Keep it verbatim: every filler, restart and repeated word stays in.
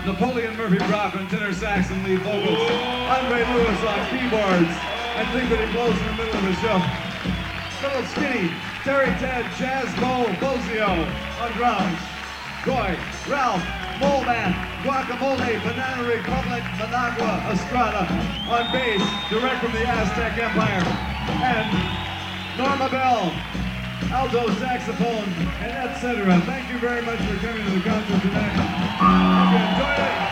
Napoleon Murphy Brock on tenor sax and lead vocals, Andre Lewis on keyboards, and think that he blows in the middle of the show. Little Skinny, Terry Ted, Jazz Mo, Bozio on drums, Goy, Ralph, Moleman, Guacamole, Banana Republic, Managua, Estrada on bass, direct from the Aztec Empire, and Norma Bell, alto saxophone, and et cetera. Thank you very much for coming to the concert tonight. Hope you enjoyed it.